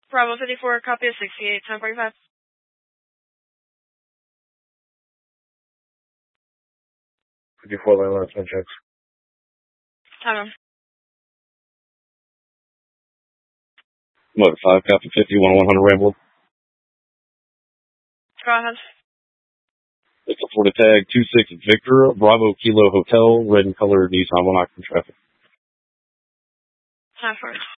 Bravo 54, copy of 68, 1045. Line last one checks. Time on. Mode 5, copy 51-100 Ramble. Go ahead. It's a Florida tag 26 Victor, Bravo Kilo Hotel, red and color Nissan 1 traffic. Time for it.